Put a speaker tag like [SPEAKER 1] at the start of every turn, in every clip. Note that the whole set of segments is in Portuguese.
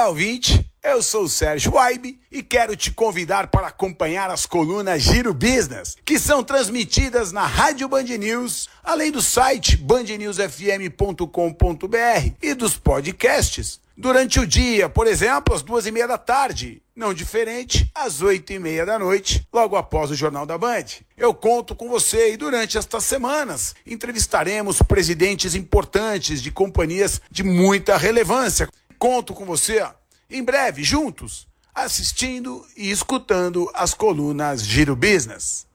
[SPEAKER 1] Olá, ouvinte. Eu sou o Sérgio Waibe e quero te convidar para acompanhar as colunas Giro Business, que são transmitidas na Rádio Band News, além do site bandnewsfm.com.br e dos podcasts. Durante o dia, por exemplo, às 2h30 da tarde, não diferente, às 8h30 da noite, logo após o Jornal da Band. Eu conto com você e durante estas semanas entrevistaremos presidentes importantes de companhias de muita relevância. Conto com você em breve, juntos, assistindo e escutando as colunas Giro Business.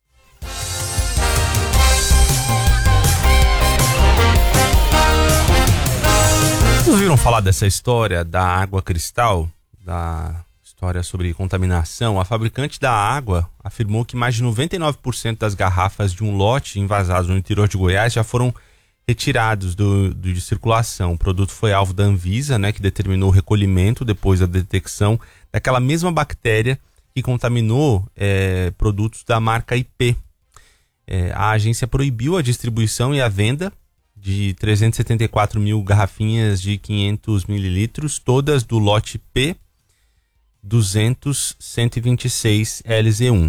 [SPEAKER 2] Vocês ouviram falar dessa história da água cristal? Da história sobre contaminação? A fabricante da água afirmou que mais de 99% das garrafas de um lote envasado no interior de Goiás já foram retirados de circulação. O produto foi alvo da Anvisa, que determinou o recolhimento depois da detecção daquela mesma bactéria que contaminou produtos da marca IP. A agência proibiu a distribuição e a venda de 374 mil garrafinhas de 500 mililitros, todas do lote P200-126-LZ1.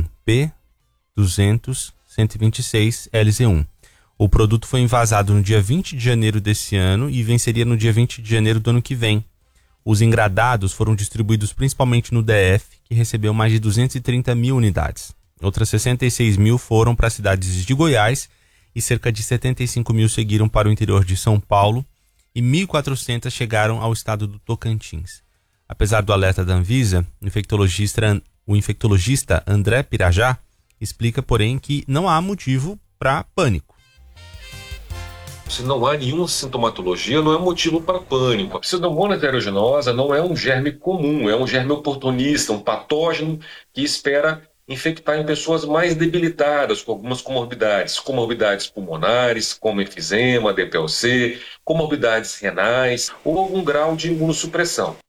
[SPEAKER 2] P200-126-LZ1. O produto foi envasado no dia 20 de janeiro desse ano e venceria no dia 20 de janeiro do ano que vem. Os engradados foram distribuídos principalmente no DF, que recebeu mais de 230 mil unidades. Outras 66 mil foram para as cidades de Goiás e cerca de 75 mil seguiram para o interior de São Paulo e 1.400 chegaram ao estado do Tocantins. Apesar do alerta da Anvisa, o infectologista André Pirajá explica, porém, que não há motivo para pânico.
[SPEAKER 3] Se não há nenhuma sintomatologia, não é motivo para pânico. A Pseudomonas aeruginosa não é um germe comum, é um germe oportunista, um patógeno que espera infectar em pessoas mais debilitadas, com algumas comorbidades pulmonares, como enfisema, DPLC, comorbidades renais ou algum grau de imunossupressão.